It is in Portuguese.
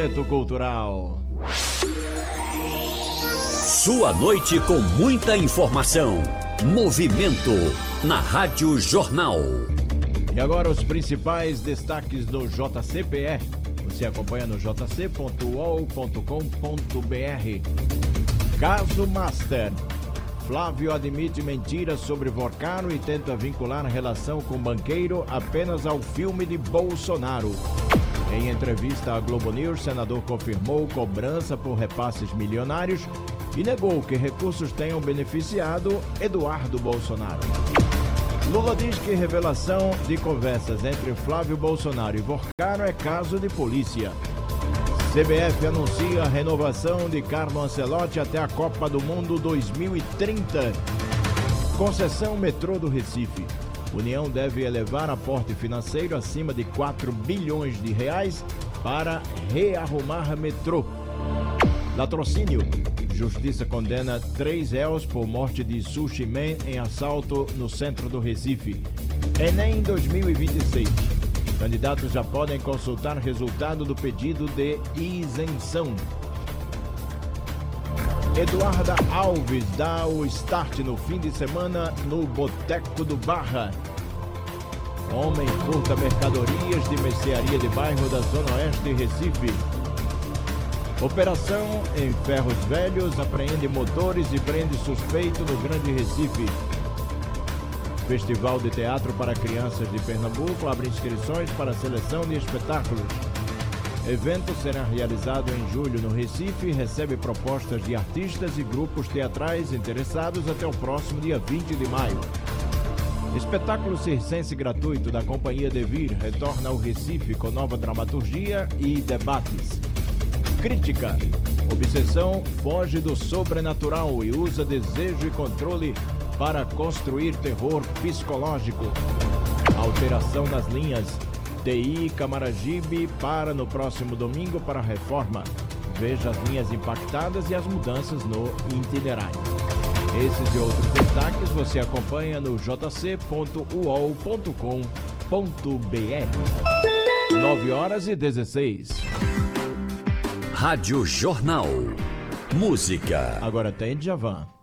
Momento Cultural. Sua noite com muita informação. Movimento na Rádio Jornal. E agora os principais destaques do JCPE. Você acompanha no jc.uol.com.br. Caso Master. Flávio admite mentiras sobre Vorcaro e tenta vincular a relação com o banqueiro apenas ao filme de Bolsonaro. Em entrevista à Globo News, senador confirmou cobrança por repasses milionários e negou que recursos tenham beneficiado Eduardo Bolsonaro. Lula diz que revelação de conversas entre Flávio Bolsonaro e Vorcaro é caso de polícia. CBF anuncia a renovação de Carlo Ancelotti até a Copa do Mundo 2030. Concessão metrô do Recife. União deve elevar aporte financeiro acima de 4 bilhões de reais para rearrumar metrô. Latrocínio. Justiça condena 3 réus por morte de Sushi Man em assalto no centro do Recife. Enem 2026. Candidatos já podem consultar resultado do pedido de isenção. Eduarda Alves dá o start no fim de semana no Boteco do Barra. Homem furta mercadorias de mercearia de bairro da Zona Oeste, Recife. Operação em Ferros Velhos apreende motores e prende suspeito no Grande Recife. Festival de Teatro para Crianças de Pernambuco abre inscrições para a seleção de espetáculos. Evento será realizado em julho no Recife e recebe propostas de artistas e grupos teatrais interessados até o próximo dia 20 de maio. Espetáculo circense gratuito da Companhia Devir retorna ao Recife com nova dramaturgia e debates. Crítica. Obsessão foge do sobrenatural e usa desejo e controle para construir terror psicológico. Alteração nas linhas. TI Camaragibe para no próximo domingo para a reforma. Veja as linhas impactadas e as mudanças no itinerário. Esses e outros destaques você acompanha no jc.uol.com.br. 9h16. Rádio Jornal. Música. Agora tem Djavan.